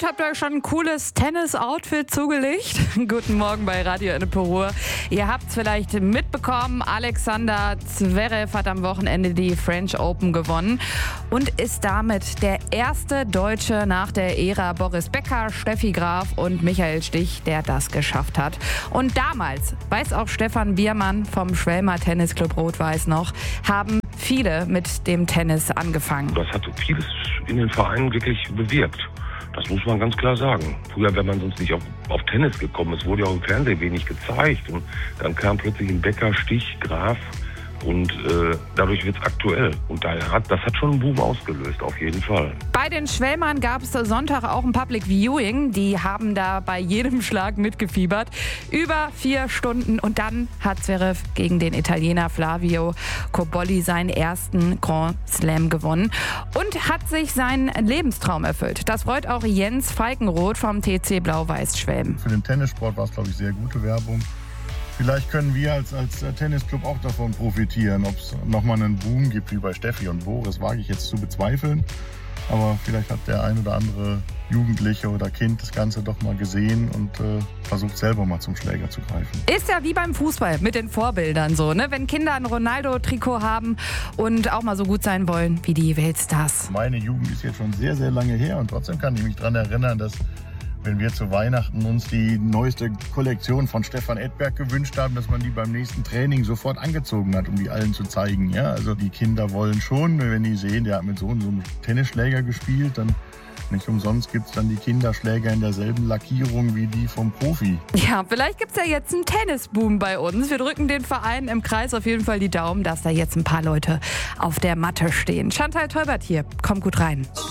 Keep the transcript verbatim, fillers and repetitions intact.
Und habt ihr euch schon ein cooles Tennis-Outfit zugelegt? Guten Morgen bei Radio Ennepe. Ihr habt es vielleicht mitbekommen, Alexander Zverev hat am Wochenende die French Open gewonnen und ist damit der erste Deutsche nach der Ära Boris Becker, Steffi Graf und Michael Stich, der das geschafft hat. Und damals, weiß auch Stefan Biermann vom Schwelmer Tennisclub Rot-Weiß noch, haben viele mit dem Tennis angefangen. Das hat vieles in den Vereinen wirklich bewirkt. Das muss man ganz klar sagen. Früher wäre man sonst nicht auf, auf Tennis gekommen. Es wurde ja auch im Fernsehen wenig gezeigt. Und dann kam plötzlich ein Becker, Stich, Graf. Und äh, dadurch wird es aktuell. Und daher hat, das hat schon einen Boom ausgelöst, auf jeden Fall. Bei den Schwelmern gab es Sonntag auch ein Public Viewing. Die haben da bei jedem Schlag mitgefiebert. Über vier Stunden. Und dann hat Zverev gegen den Italiener Flavio Cobolli seinen ersten Grand Slam gewonnen. Und hat sich seinen Lebenstraum erfüllt. Das freut auch Jens Falkenroth vom T C Blau-Weiß Schwelm. Für den Tennissport war es, glaube ich, sehr gute Werbung. Vielleicht können wir als, als Tennisclub auch davon profitieren. Ob es nochmal einen Boom gibt wie bei Steffi und Boris, wage ich jetzt zu bezweifeln. Aber vielleicht hat der ein oder andere Jugendliche oder Kind das Ganze doch mal gesehen und äh, versucht selber mal zum Schläger zu greifen. Ist ja wie beim Fußball mit den Vorbildern so, ne? Wenn Kinder ein Ronaldo-Trikot haben und auch mal so gut sein wollen wie die Weltstars. Meine Jugend ist jetzt schon sehr, sehr lange her und trotzdem kann ich mich daran erinnern, dass wenn wir zu Weihnachten uns die neueste Kollektion von Stefan Edberg gewünscht haben, dass man die beim nächsten Training sofort angezogen hat, um die allen zu zeigen. Ja, also die Kinder wollen schon, wenn die sehen, der hat mit so einem Tennisschläger gespielt, dann nicht umsonst gibt es dann die Kinderschläger in derselben Lackierung wie die vom Profi. Ja, vielleicht gibt es ja jetzt einen Tennisboom bei uns. Wir drücken den Verein im Kreis auf jeden Fall die Daumen, dass da jetzt ein paar Leute auf der Matte stehen. Chantal Teubert hier, kommt gut rein.